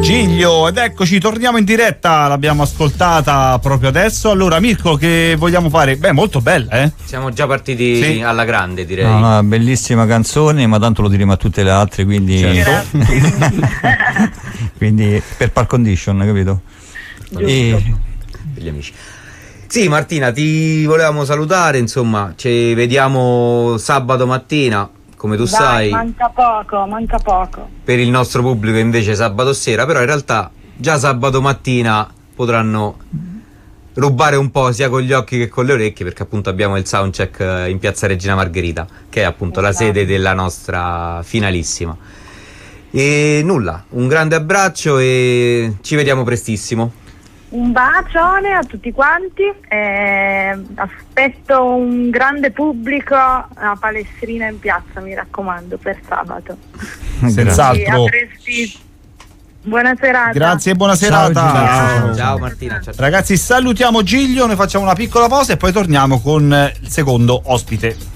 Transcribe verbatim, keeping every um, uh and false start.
Giglio, ed eccoci, torniamo in diretta, l'abbiamo ascoltata proprio adesso. Allora Mirko, che vogliamo fare? Beh, molto bella, eh? Siamo già partiti sì. alla grande, direi. No, no, bellissima canzone, ma tanto lo diremo a tutte le altre, quindi certo. Quindi per par condition, capito? E... gli amici. Sì, Martina, ti volevamo salutare, insomma, ci vediamo sabato mattina, come tu Dai, sai. Manca poco, manca poco. Per il nostro pubblico invece sabato sera, però in realtà già sabato mattina potranno rubare un po' sia con gli occhi che con le orecchie, perché appunto abbiamo il soundcheck in Piazza Regina Margherita, che è appunto esatto. la sede della nostra finalissima. E nulla, un grande abbraccio e ci vediamo prestissimo. Un bacione a tutti quanti, eh, aspetto un grande pubblico a Palestrina in piazza, mi raccomando, per sabato. Senz'altro. Sì, buona serata. Grazie e buona serata. Ciao, ciao. Ciao Martina. Ciao. Ragazzi, salutiamo Giglio, noi facciamo una piccola pausa e poi torniamo con il secondo ospite.